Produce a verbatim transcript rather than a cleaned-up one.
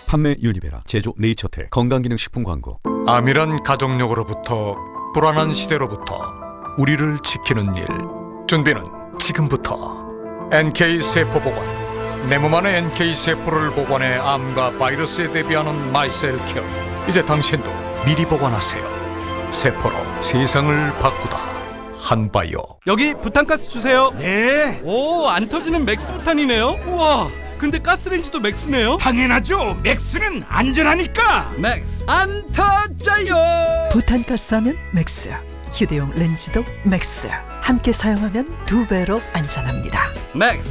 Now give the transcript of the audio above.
판매 유니베라, 제조 네이처텔, 건강기능식품 광고. 암이란 가족력으로부터 불안한 시대로부터 우리를 지키는 일. 준비는 지금부터. 엔케이 세포 보관. 내 몸 안에 엔케이 세포를 보관해 암과 바이러스에 대비하는 마이셀 케어. 이제 당신도 미리 보관하세요. 세포로 세상을 바꾸다. 한바이오. 여기 부탄가스 주세요. 네, 오, 안 터지는 맥스 부탄이네요. 우와, 근데 가스레인지도 맥스네요. 당연하죠. 맥스는 안전하니까. 맥스 안 터져요. 부탄가스 하면 맥스, 휴대용 렌즈도 맥스. 함께 사용하면 두 배로 안전합니다. 맥스